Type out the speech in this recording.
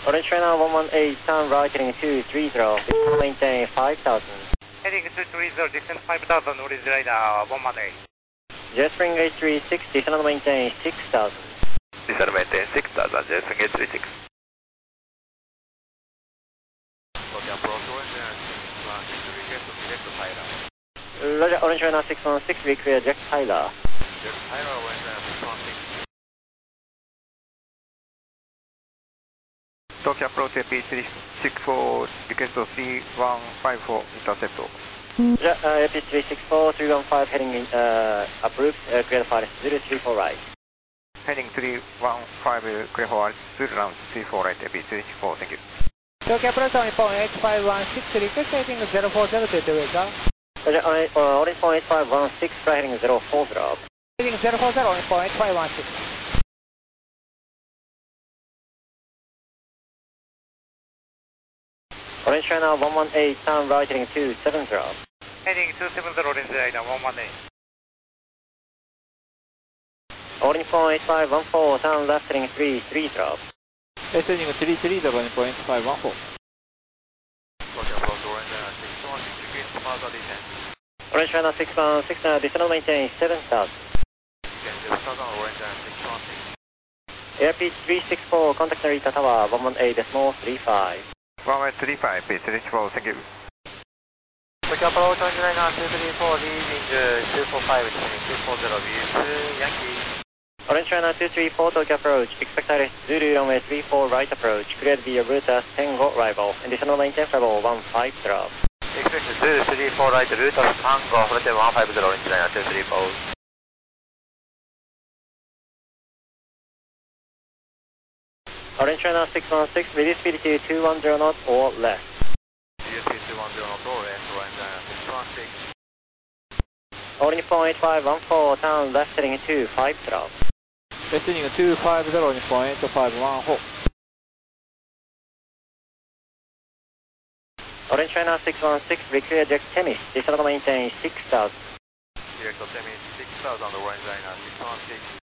Orange China 118, turn right heading 230, maintain 5000. Heading 230, descend 5000, Orange Liner 118. Jetspring 836, descend and maintain 6000. Descend and maintain 6000, Jetspring 836. Okay, approach Orange China 616, request to direct Tyler. Roger, Orange China 616, we clear Jack Tyler. Jack Tyler, Orange China 616. Tokyo approach AP364, request to 3154, intercept. AP364, 315 heading approved, clear file 034 right. Heading 315, clear forward, through round 34 right, AP364, thank you. Tokyo approach on point 8516, request heading 040 to Toyota. Roger, Orange point 8516, try heading 040. Heading 040 on point 8516. Orange China 118, turn right heading 270. Heading 270, Orange Liner 118. Orange point 8514, turn left heading 330. Descending 330, point 514. Tokyo approach Orange China 616, request further descent. Orange China 616, descend and maintain 7000. Descend 7000, Orange China 616. Airpeak 364, contact Narita Tower 118.35. 1135, P364, thank you. Tokyo approach Orange Liner 234, leading 245, descending 240, with Yankee. Orange China 234, Tokyo approach, expect iris Zulu runway 34 right approach, cleared via route as Tengo arrival, and descend and maintain level 150. Expect 234 right, route as Tango, flight 150, Orange Liner 234. Orange China 616, reduce speed to 210 knots or less. DSP 210 knots or less, Orange Liner 616. Orange point 514, turn left heading 250. Descending 250 on point 514. Orange China 616, we clear Jack Temis, descend and maintain 6000. Direct Temis 6000, Orange Liner 616.